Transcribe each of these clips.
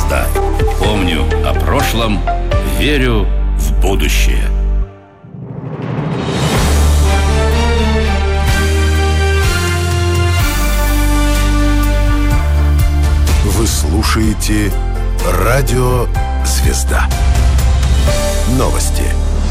«Звезда». Помню о прошлом, верю в будущее. Вы слушаете радио «Звезда». Новости.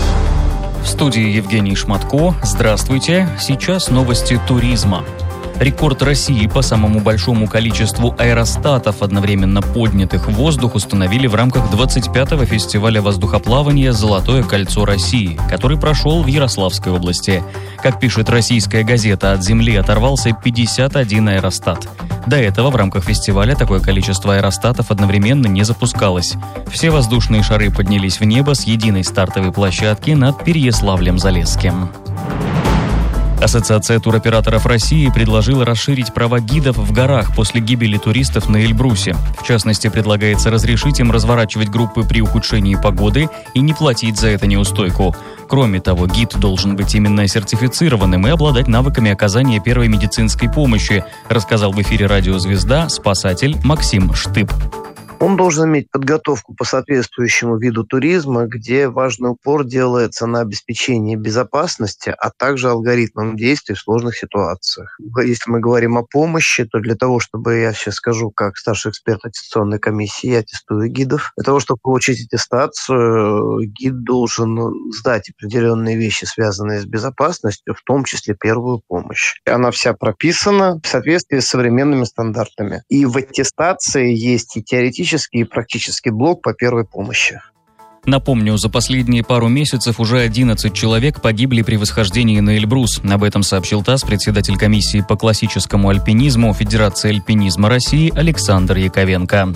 В студии Евгений Шматко. Здравствуйте. Сейчас новости туризма. Рекорд России по самому большому количеству аэростатов, одновременно поднятых в воздух, установили в рамках 25-го фестиваля воздухоплавания «Золотое кольцо России», который прошел в Ярославской области. Как пишет российская газета, от земли оторвался 51 аэростат. До этого в рамках фестиваля такое количество аэростатов одновременно не запускалось. Все воздушные шары поднялись в небо с единой стартовой площадки над Переяславлем-Залесским. Ассоциация туроператоров России предложила расширить права гидов в горах после гибели туристов на Эльбрусе. В частности, предлагается разрешить им разворачивать группы при ухудшении погоды и не платить за это неустойку. Кроме того, гид должен быть именно сертифицированным и обладать навыками оказания первой медицинской помощи, рассказал в эфире радио «Звезда» спасатель Максим Штып. Он должен иметь подготовку по соответствующему виду туризма, где важный упор делается на обеспечение безопасности, а также алгоритмам действий в сложных ситуациях. Если мы говорим о помощи, то для того, чтобы, я сейчас скажу, как старший эксперт аттестационной комиссии, я аттестую гидов. Для того, чтобы получить аттестацию, гид должен сдать определенные вещи, связанные с безопасностью, в том числе первую помощь. Она вся прописана в соответствии с современными стандартами. И в аттестации есть и теоретический, и практический блок по первой помощи. Напомню, за последние пару месяцев уже 11 человек погибли при восхождении на Эльбрус. Об этом сообщил ТАСС председатель комиссии по классическому альпинизму Федерации альпинизма России Александр Яковенко.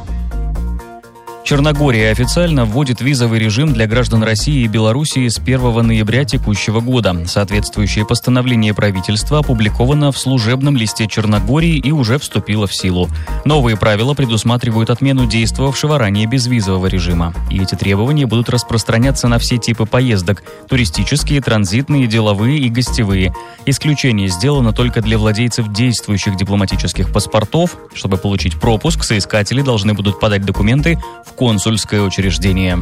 Черногория официально вводит визовый режим для граждан России и Белоруссии с 1 ноября текущего года. Соответствующее постановление правительства опубликовано в служебном листе Черногории и уже вступило в силу. Новые правила предусматривают отмену действовавшего ранее безвизового режима. И эти требования будут распространяться на все типы поездок – туристические, транзитные, деловые и гостевые. Исключение сделано только для владельцев действующих дипломатических паспортов. Чтобы получить пропуск, соискатели должны будут подать документы в консульское учреждение.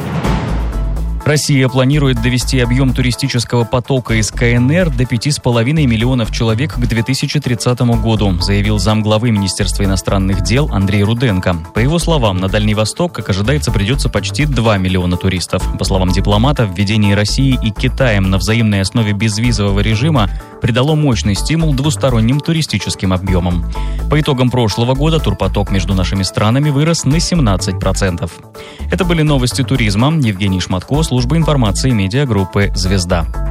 Россия планирует довести объем туристического потока из КНР до 5,5 миллионов человек к 2030 году, заявил замглавы Министерства иностранных дел Андрей Руденко. По его словам, на Дальний Восток, как ожидается, придется почти 2 миллиона туристов. По словам дипломата, введение России и Китаем на взаимной основе безвизового режима придало мощный стимул двусторонним туристическим объемам. По итогам прошлого года турпоток между нашими странами вырос на 17%. Это были новости туризма. Евгений Шматко, служба информации медиагруппы «Звезда».